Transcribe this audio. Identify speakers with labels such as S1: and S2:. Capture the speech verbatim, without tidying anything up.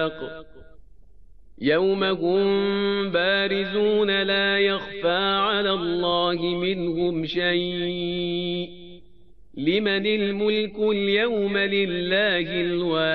S1: الساق يوم هم بارزون لا يخفى على الله منهم شيء لمن الملك اليوم لله الواحد